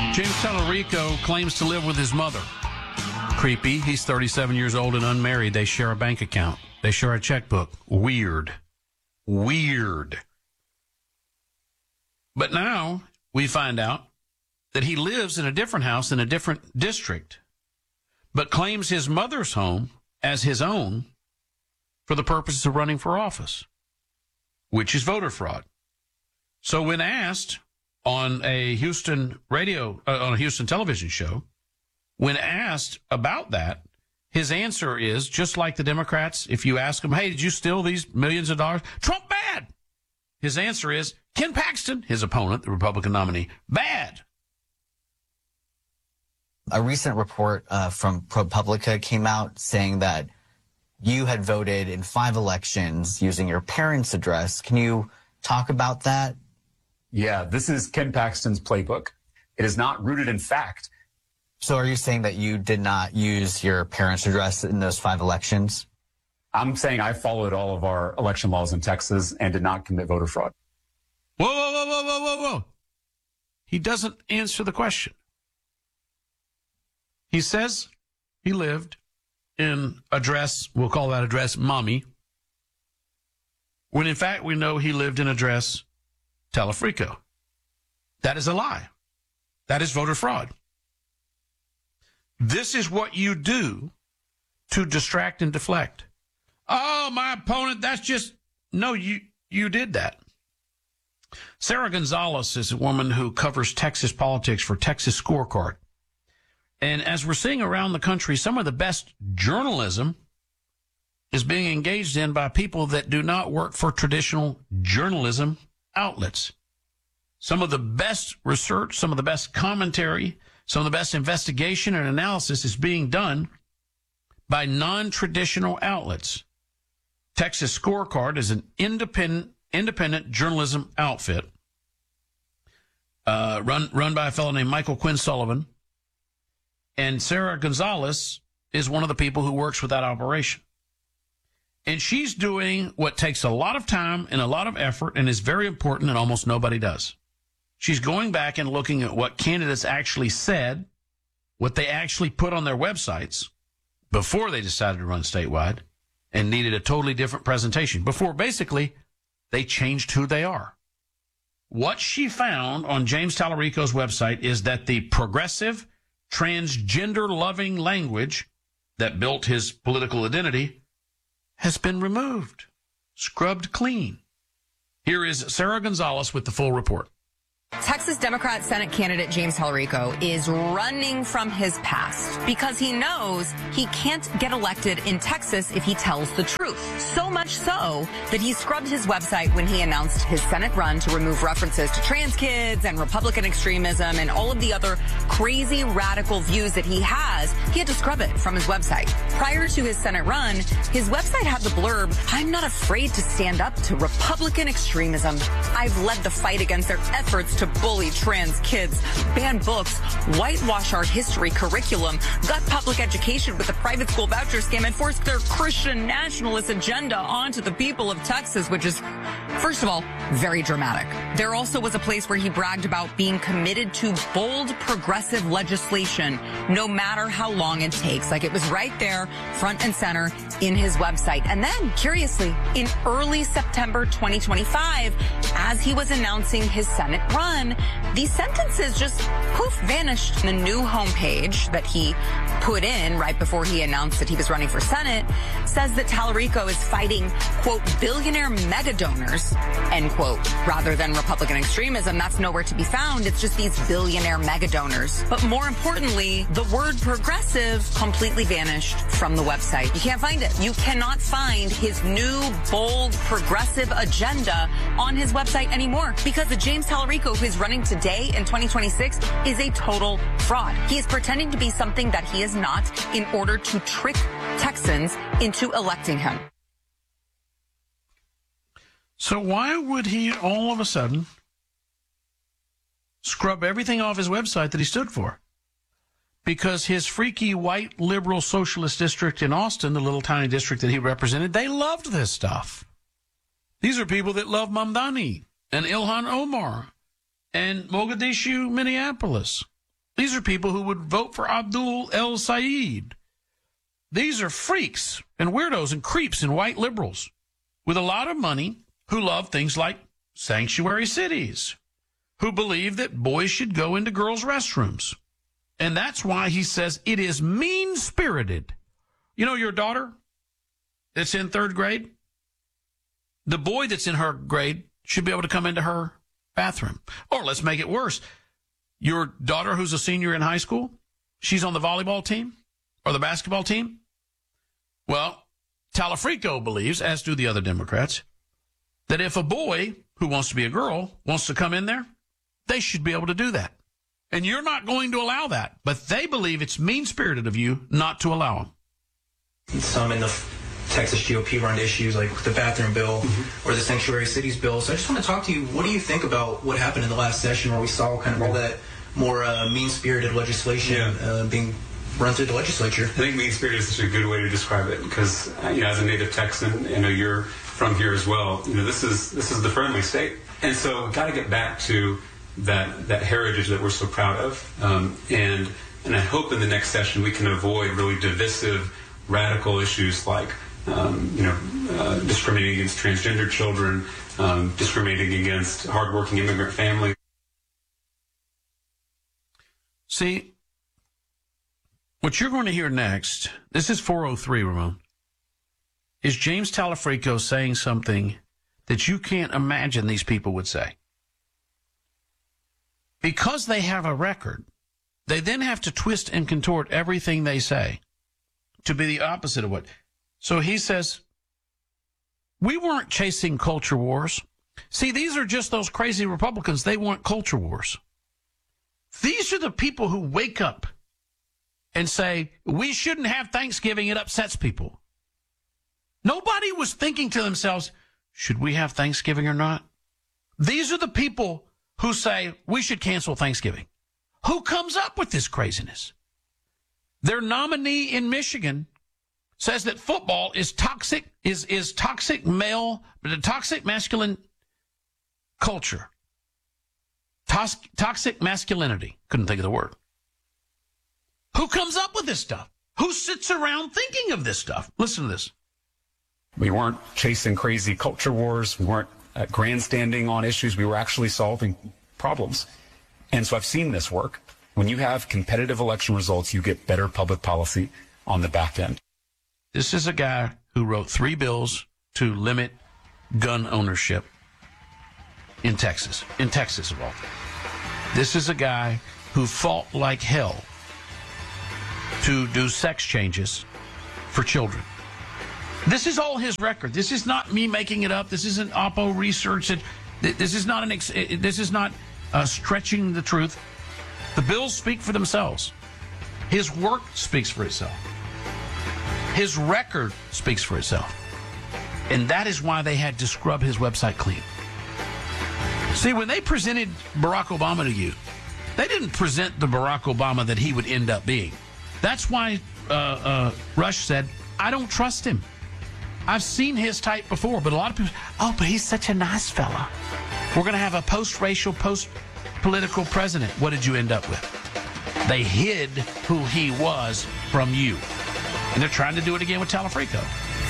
James Tallarico claims to live with his mother. Creepy. He's 37 years old and unmarried. They share a bank account. They share a checkbook. Weird. But now we find out that he lives in a different house in a different district, but claims his mother's home as his own for the purposes of running for office, which is voter fraud. So when asked on a Houston television show, when asked about that, his answer is, just like the Democrats, if you ask them, hey, did you steal these millions of dollars? Trump, bad. His answer is, Ken Paxton, his opponent, the Republican nominee, bad. A recent report from ProPublica came out saying that you had voted in 5 elections using your parents' address. Can you talk about that? Yeah, this is Ken Paxton's playbook. It is not rooted in fact. So are you saying that you did not use your parents' address in those 5 elections? I'm saying I followed all of our election laws in Texas and did not commit voter fraud. Whoa. He doesn't answer the question. He says he lived in address, we'll call that address Mommy, when in fact we know he lived in address Tallarico. That is a lie. That is voter fraud. This is what you do to distract and deflect. Oh, my opponent, that's just... No, you did that. Sarah Gonzalez is a woman who covers Texas politics for Texas Scorecard. And as we're seeing around the country, some of the best journalism is being engaged in by people that do not work for traditional journalism outlets. Some of the best research, some of the best commentary, some of the best investigation and analysis is being done by non-traditional outlets. Texas Scorecard is an independent journalism outfit run by a fellow named Michael Quinn Sullivan. And Sarah Gonzalez is one of the people who works with that operation. And she's doing what takes a lot of time and a lot of effort and is very important and almost nobody does. She's going back and looking at what candidates actually said, what they actually put on their websites before they decided to run statewide and needed a totally different presentation, before basically they changed who they are. What she found on James Tallarico's website is that the progressive, transgender-loving language that built his political identity has been removed, scrubbed clean. Here is Sarah Gonzalez with the full report. Texas Democrat Senate candidate James Tallarico is running from his past because he knows he can't get elected in Texas if he tells the truth. So much so that he scrubbed his website when he announced his Senate run to remove references to trans kids and Republican extremism and all of the other crazy radical views that he has. He had to scrub it from his website. Prior to his Senate run, his website had the blurb, "I'm not afraid to stand up to Republican extremism. I've led the fight against their efforts to bully trans kids, ban books, whitewash our history curriculum, gut public education with the private school voucher scam, and force their Christian nationalist agenda onto the people of Texas," which is, first of all, very dramatic. There also was a place where he bragged about being committed to bold progressive legislation, no matter how long it takes. Like, it was right there, front and center in his website. And then, curiously, in early September 2025, as he was announcing his Senate run, these sentences just poof vanished. The new homepage that he put in right before he announced that he was running for Senate says that Tallarico is fighting, quote, billionaire mega donors, end quote, rather than Republican extremism. That's nowhere to be found. It's just these billionaire mega donors. But more importantly, the word progressive completely vanished from the website. You can't find it. You cannot find his new, bold, progressive agenda on his website anymore because the James Tallarico who is running today in 2026 is a total fraud. He is pretending to be something that he is not in order to trick Texans into electing him. So why would he all of a sudden scrub everything off his website that he stood for? Because his freaky white liberal socialist district in Austin, the little tiny district that he represented, they loved this stuff. These are people that love Mamdani and Ilhan Omar and Mogadishu, Minneapolis. These are people who would vote for Abdul El Sayed. These are freaks and weirdos and creeps and white liberals with a lot of money who love things like sanctuary cities, who believe that boys should go into girls' restrooms. And that's why he says it is mean-spirited. You know your daughter that's in third grade? The boy that's in her grade should be able to come into her bathroom. Or let's make it worse. Your daughter who's a senior in high school, she's on the volleyball team or the basketball team. Well, Talafrico believes, as do the other Democrats, that if a boy who wants to be a girl wants to come in there, they should be able to do that. And you're not going to allow that. But they believe it's mean-spirited of you not to allow them. Some in the Texas GOP run issues like the bathroom bill or the sanctuary cities bill. So I just want to talk to you. What do you think about what happened in the last session where we saw kind of all that more mean-spirited legislation being run through the legislature? I think mean-spirited is such a good way to describe it because, as a native Texan, you're from here as well. This is the friendly state, and so we've got to get back to that heritage that we're so proud of, and I hope in the next session we can avoid really divisive, radical issues like discriminating against transgender children, discriminating against hardworking immigrant families. See, what you're going to hear next, this is 403, Ramon, is James Talafrico saying something that you can't imagine these people would say. Because they have a record, they then have to twist and contort everything they say to be the opposite of what. So he says, we weren't chasing culture wars. See, these are just those crazy Republicans. They want culture wars. These are the people who wake up and say, we shouldn't have Thanksgiving. It upsets people. Nobody was thinking to themselves, should we have Thanksgiving or not? These are the people who say we should cancel Thanksgiving. Who comes up with this craziness? Their nominee in Michigan says that football is toxic, is toxic toxic masculine culture. Toxic masculinity. Couldn't think of the word. Who comes up with this stuff? Who sits around thinking of this stuff? Listen to this. We weren't chasing crazy culture wars. We weren't grandstanding on issues. We were actually solving problems. And so I've seen this work. When you have competitive election results, you get better public policy on the back end. This is a guy who wrote 3 bills to limit gun ownership in Texas of all things. This is a guy who fought like hell to do sex changes for children. This is all his record. This is not me making it up. This isn't Oppo research. This is not stretching the truth. The bills speak for themselves. His work speaks for itself. His record speaks for itself. And that is why they had to scrub his website clean. See, when they presented Barack Obama to you, they didn't present the Barack Obama that he would end up being. That's why Rush said, I don't trust him. I've seen his type before, but a lot of people, but he's such a nice fella. We're going to have a post-racial, post-political president. What did you end up with? They hid who he was from you. And they're trying to do it again with Talafrico.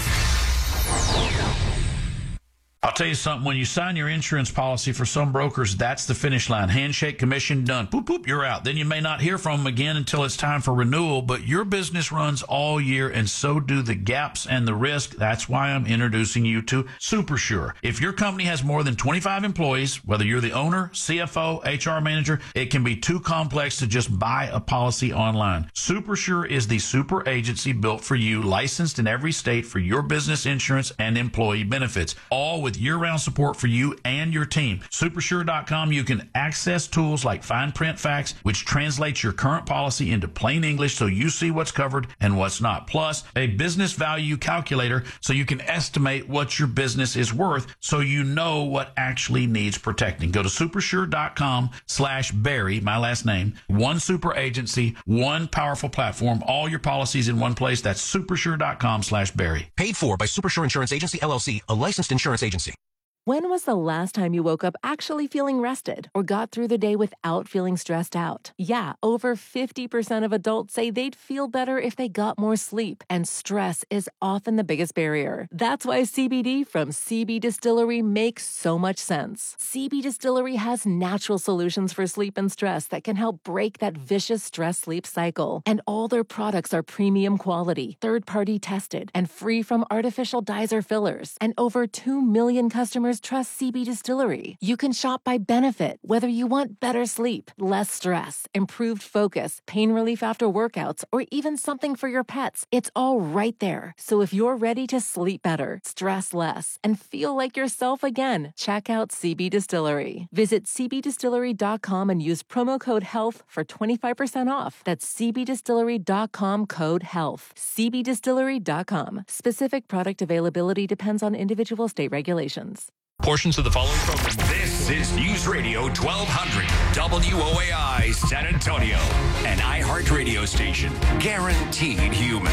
I'll tell you something. When you sign your insurance policy for some brokers, that's the finish line. Handshake, commission, done. Boop, boop, you're out. Then you may not hear from them again until it's time for renewal, but your business runs all year, and so do the gaps and the risk. That's why I'm introducing you to SuperSure. If your company has more than 25 employees, whether you're the owner, CFO, HR manager, it can be too complex to just buy a policy online. SuperSure is the super agency built for you, licensed in every state for your business insurance and employee benefits, all with year-round support for you and your team. Supersure.com, you can access tools like fine print facts, which translates your current policy into plain English so you see what's covered and what's not. Plus, a business value calculator so you can estimate what your business is worth so you know what actually needs protecting. Go to supersure.com/Barry, my last name. One super agency, one powerful platform, all your policies in one place. That's supersure.com/Barry. Paid for by Supersure Insurance Agency, LLC, a licensed insurance agency. When was the last time you woke up actually feeling rested or got through the day without feeling stressed out? Yeah, over 50% of adults say they'd feel better if they got more sleep, and stress is often the biggest barrier. That's why CBD from CB Distillery makes so much sense. CB Distillery has natural solutions for sleep and stress that can help break that vicious stress-sleep cycle. And all their products are premium quality, third-party tested, and free from artificial dyes or fillers. And over 2 million customers trust CB Distillery. You can shop by benefit, whether you want better sleep, less stress, improved focus, pain relief after workouts, or even something for your pets. It's all right there. So if you're ready to sleep better, stress less, and feel like yourself again, check out CB Distillery. Visit cbdistillery.com and use promo code HEALTH for 25% off. That's cbdistillery.com, code HEALTH. cbdistillery.com. Specific product availability depends on individual state regulations. Portions of the following program. This is News Radio 1200 WOAI San Antonio, an iHeart radio station, guaranteed human.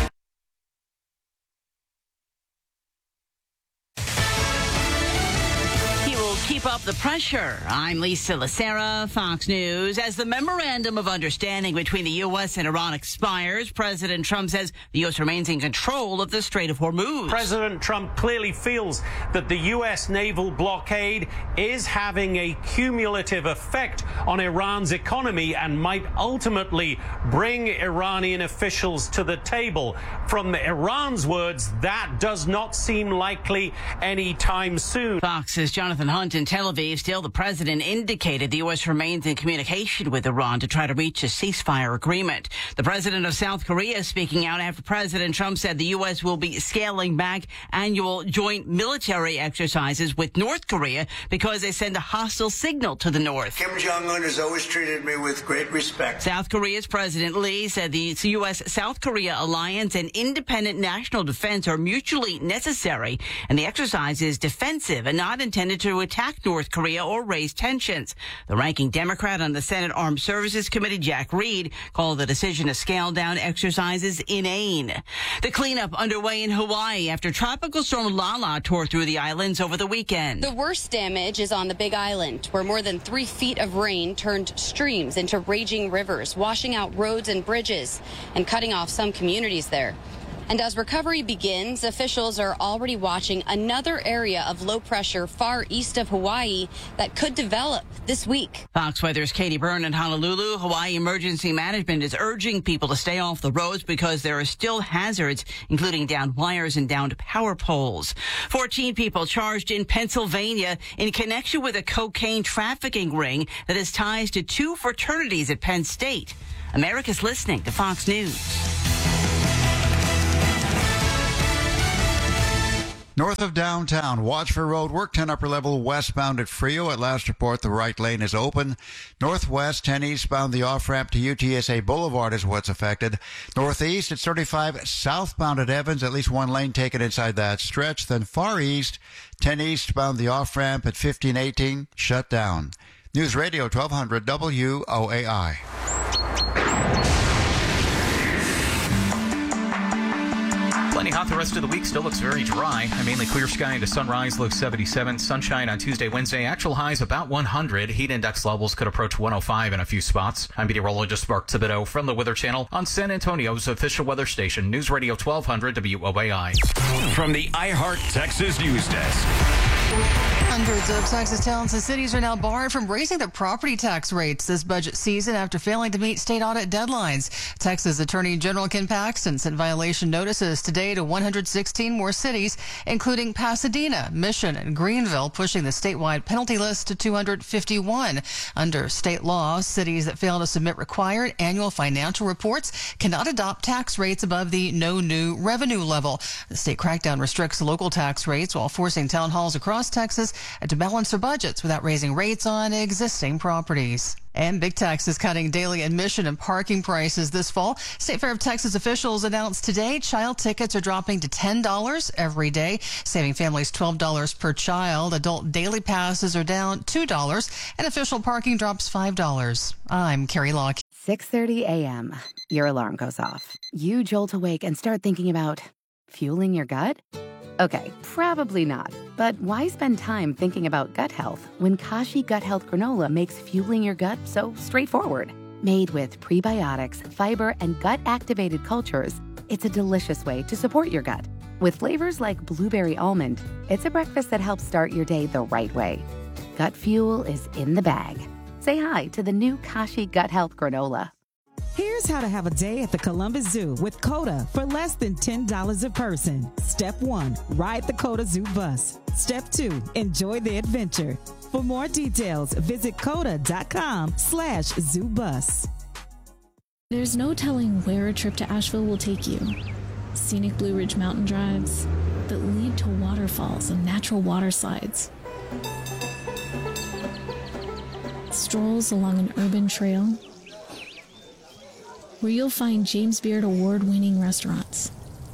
Keep up the pressure. I'm Lisa Lacera, Fox News. As the memorandum of understanding between the U.S. and Iran expires, President Trump says the U.S. remains in control of the Strait of Hormuz. President Trump clearly feels that the U.S. naval blockade is having a cumulative effect on Iran's economy and might ultimately bring Iranian officials to the table. From Iran's words, that does not seem likely anytime soon. Fox's Jonathan Hunt in Tel Aviv. Still, the president indicated the U.S. remains in communication with Iran to try to reach a ceasefire agreement. The president of South Korea speaking out after President Trump said the U.S. will be scaling back annual joint military exercises with North Korea because they send a hostile signal to the North. Kim Jong-un has always treated me with great respect. South Korea's President Lee said the U.S.-South Korea alliance and independent national defense are mutually necessary, and the exercise is defensive and not intended to attack North Korea or raise tensions. The ranking Democrat on the Senate Armed Services Committee, Jack Reed, called the decision to scale down exercises inane. The cleanup underway in Hawaii after Tropical Storm Lala tore through the islands over the weekend. The worst damage is on the Big Island, where more than 3 feet of rain turned streams into raging rivers, washing out roads and bridges and cutting off some communities there. And as recovery begins, officials are already watching another area of low pressure far east of Hawaii that could develop this week. Fox Weather's Katie Byrne in Honolulu. Hawaii Emergency Management is urging people to stay off the roads because there are still hazards, including downed wires and downed power poles. 14 people charged in Pennsylvania in connection with a cocaine trafficking ring that has ties to 2 fraternities at Penn State. America's listening to Fox News. North of downtown, watch for road work. 10 upper level westbound at Frio. At last report, the right lane is open. Northwest, 10 eastbound, the off-ramp to UTSA Boulevard is what's affected. Northeast, it's 35 southbound at Evans. At least one lane taken inside that stretch. Then far east, 10 eastbound, the off-ramp at 1518, shut down. News Radio 1200 WOAI. Plenty hot the rest of the week. Still looks very dry. A mainly clear sky into sunrise. Low 77. Sunshine on Tuesday, Wednesday. Actual highs about 100. Heat index levels could approach 105 in a few spots. I'm meteorologist Mark Thibodeau from the Weather Channel on San Antonio's official weather station, News Radio 1200 WOAI. From the iHeart Texas News Desk. Hundreds of Texas towns and cities are now barred from raising their property tax rates this budget season after failing to meet state audit deadlines. Texas Attorney General Ken Paxton sent violation notices today to 116 more cities, including Pasadena, Mission, and Greenville, pushing the statewide penalty list to 251. Under state law, cities that fail to submit required annual financial reports cannot adopt tax rates above the no new revenue level. The state crackdown restricts local tax rates while forcing town halls across Texas to balance their budgets without raising rates on existing properties. And Big Tex is cutting daily admission and parking prices this fall. State Fair of Texas officials announced today child tickets are dropping to $10 every day, saving families $12 per child. Adult daily passes are down $2, and official parking drops $5. I'm Carrie Locke. 6:30 a.m. Your alarm goes off. You jolt awake and start thinking about fueling your gut? Okay, probably not. But why spend time thinking about gut health when Kashi Gut Health Granola makes fueling your gut so straightforward? Made with prebiotics, fiber, and gut-activated cultures, it's a delicious way to support your gut. With flavors like blueberry almond, it's a breakfast that helps start your day the right way. Gut fuel is in the bag. Say hi to the new Kashi Gut Health Granola. Here's how to have a day at the Columbus Zoo with COTA for less than $10 a person. Step 1, ride the COTA Zoo bus. Step 2, enjoy the adventure. For more details, visit COTA.com/ZooBus. There's no telling where a trip to Asheville will take you. Scenic Blue Ridge mountain drives that lead to waterfalls and natural water slides. Strolls along an urban trail where you'll find James Beard award-winning restaurants.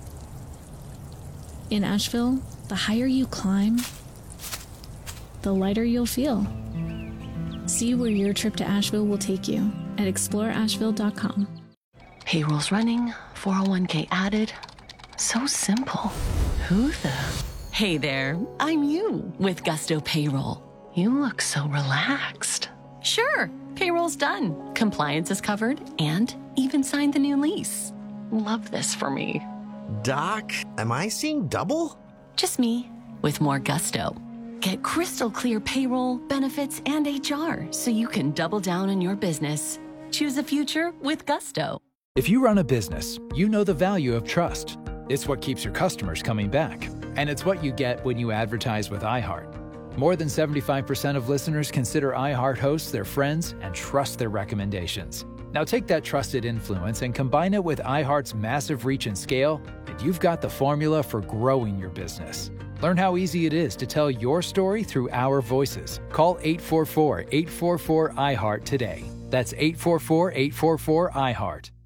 In Asheville, the higher you climb, the lighter you'll feel. See where your trip to Asheville will take you at exploreasheville.com. Payroll's running, 401k added. So simple. Who the? Hey there, I'm you with Gusto Payroll. You look so relaxed. Sure, payroll's done. Compliance is covered and even signed the new lease. Love this for me. Doc, am I seeing double? Just me with more gusto. Get crystal clear payroll, benefits, and HR so you can double down on your business. Choose a future with Gusto. If you run a business, you know the value of trust. It's what keeps your customers coming back. And it's what you get when you advertise with iHeart. More than 75% of listeners consider iHeart hosts their friends and trust their recommendations. Now take that trusted influence and combine it with iHeart's massive reach and scale, and you've got the formula for growing your business. Learn how easy it is to tell your story through our voices. Call 844-844-iHeart today. That's 844-844-iHeart.